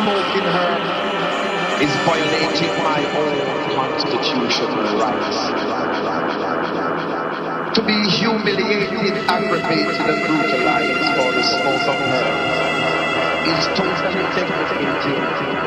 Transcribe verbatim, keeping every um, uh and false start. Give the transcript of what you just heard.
smoking her is violating my own constitutional rights. To be humiliated, aggravated, and brutalized for the smoke of her is totally devastating.